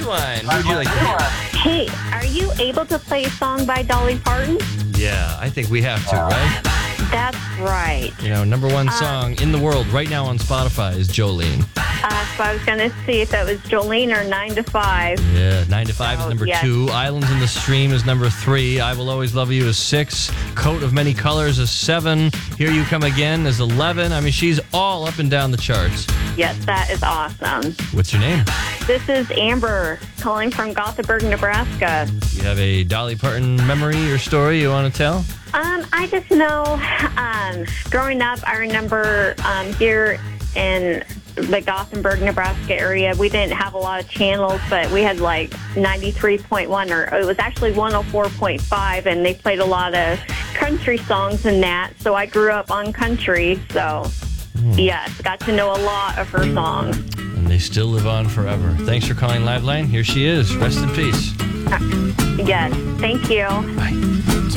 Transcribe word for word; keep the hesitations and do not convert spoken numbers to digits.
Liveline. Who would you like to hear? Hey, are you able to play a song by Dolly Parton? Yeah, I think we have to, right? That's right. You know, number one song in the world right now on Spotify is Jolene. Uh, so I was going to see if that was Jolene or nine to five. Yeah, nine to five Oh, is number yes. two. Islands in the Stream is number three. I Will Always Love You is six. Coat of Many Colors is seven. Here You Come Again is eleven. I mean, she's all up and down the charts. Yes, that is awesome. What's your name? This is Amber calling from Gothenburg, Nebraska. You have a Dolly Parton memory or story you want to tell? Um, I just know, um, growing up, I remember um, here in the Gothenburg, Nebraska area, we didn't have a lot of channels, but we had like ninety-three point one, or it was actually one oh four point five, and they played a lot of country songs in that. So I grew up on country, so yes, got to know a lot of her songs. And they still live on forever. Thanks for calling Liveline. Here she is. Rest in peace. Yes, thank you. Bye.